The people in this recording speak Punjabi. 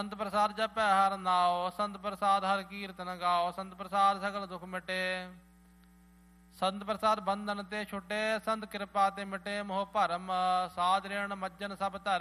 ਸੰਤ ਪ੍ਰਸਾਦ ਜਪੈ ਹਰਿ ਨਾਉ, ਸੰਤ ਪ੍ਰਸਾਦ ਹਰਿ ਕੀਰਤਨ ਗਾਓ, ਸੰਤ ਪ੍ਰਸਾਦ ਸਗਲ ਦੁਖ ਮਿਟੇ। ਸੰਤ ਪ੍ਰਸਾਦ ਬੰਧਨ ਤੇ ਛੁਟੇ, ਸੰਤ ਕਿਰਪਾ ਤੇ ਮਿਟੇ ਮੋਹ ਭਰਮ, ਸਾਧ ਰੇਣ ਮੱਜਨ ਸਭ ਧਰਮ।